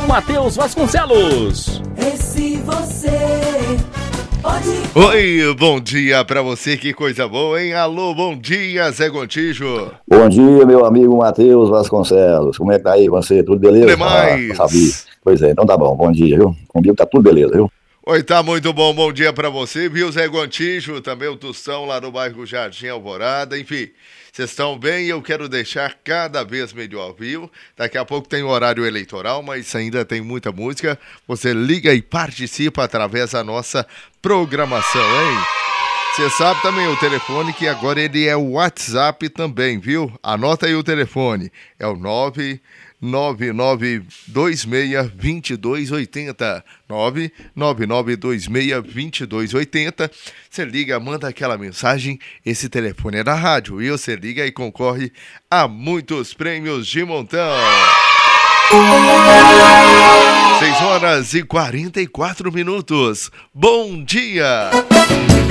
Matheus Vasconcelos. Esse você pode... Oi, bom dia pra você, que coisa boa, hein? Alô, bom dia, Zé Gontijo. Bom dia, meu amigo Matheus Vasconcelos. Como é que tá aí você? Tudo beleza? Demais. Sabia. Pois é, então tá bom. Bom dia, viu? Comigo tá tudo beleza, viu? Oi, tá muito bom, bom dia pra você, viu, Zé Gontijo, também o Tostão lá no bairro Jardim Alvorada, enfim, vocês estão bem e eu quero deixar cada vez melhor, viu? Daqui a pouco tem o horário eleitoral, mas ainda tem muita música, você liga e participa através da nossa programação, hein? Você sabe também o telefone, que agora ele é o WhatsApp também, viu? Anota aí o telefone, é o 999262280, 999262280. Você liga, manda aquela mensagem, esse telefone é da rádio, e você liga e concorre a muitos prêmios de montão. 6 horas e 44 minutos. Bom dia!